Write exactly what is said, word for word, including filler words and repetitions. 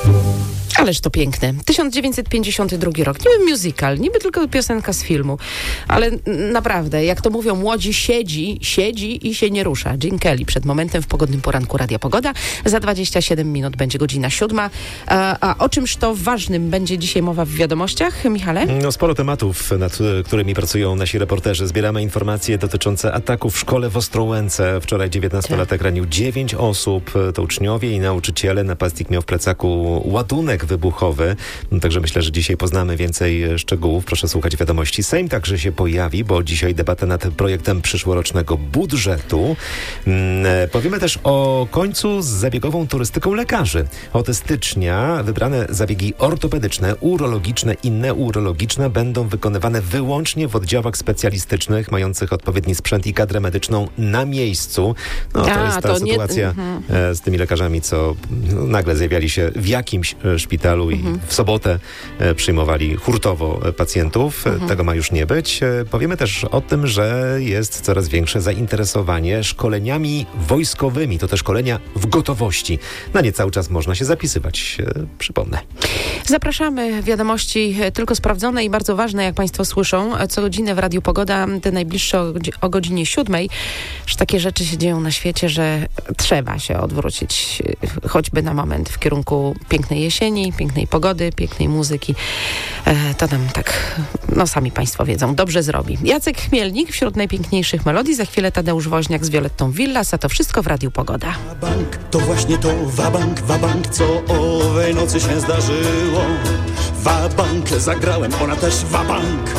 Ależ to piękne. tysiąc dziewięćset pięćdziesiąty drugi rok. Niby musical, niby tylko piosenka z filmu. Ale naprawdę, jak to mówią młodzi, siedzi, siedzi i się nie rusza. Gene Kelly przed momentem w pogodnym poranku Radia Pogoda. Za dwadzieścia siedem minut będzie godzina siódma. A, a o czymż to ważnym będzie dzisiaj mowa w wiadomościach, Michale? No, sporo tematów, nad którymi pracują nasi reporterzy. Zbieramy informacje dotyczące ataku w szkole w Ostrołęce. Wczoraj dziewiętnastolatek ranił dziewięć osób. To uczniowie i nauczyciele. Napastnik miał w plecaku ładunek wybuchowy. Także myślę, że dzisiaj poznamy więcej szczegółów. Proszę słuchać wiadomości. Sejm także się pojawi, bo dzisiaj debata nad projektem przyszłorocznego budżetu. Hmm, powiemy też o końcu z zabiegową turystyką lekarzy. Od stycznia wybrane zabiegi ortopedyczne, urologiczne i neurologiczne będą wykonywane wyłącznie w oddziałach specjalistycznych, mających odpowiedni sprzęt i kadrę medyczną na miejscu. No to A, jest ta to sytuacja nie... z tymi lekarzami, co nagle zjawiali się w jakimś szpitalu i w sobotę przyjmowali hurtowo pacjentów. Mhm. Tego ma już nie być. Powiemy też o tym, że jest coraz większe zainteresowanie szkoleniami wojskowymi. To te szkolenia w gotowości. Na nie cały czas można się zapisywać. Przypomnę. Zapraszamy. Wiadomości tylko sprawdzone i bardzo ważne, jak Państwo słyszą. Co godzinę w Radiu Pogoda, te najbliższe o, o godzinie siódmej. Że takie rzeczy się dzieją na świecie, że trzeba się odwrócić choćby na moment w kierunku pięknej jesieni, pięknej pogody, pięknej muzyki. E, to nam tak, no sami Państwo wiedzą, dobrze zrobi. Jacek Chmielnik wśród najpiękniejszych melodii. Za chwilę Tadeusz Woźniak z Violettą Villas, a to wszystko w Radiu Pogoda. Wabank, to właśnie to wabank, wabank, co owej nocy się zdarzyło. Wabank zagrałem, ona też wabank.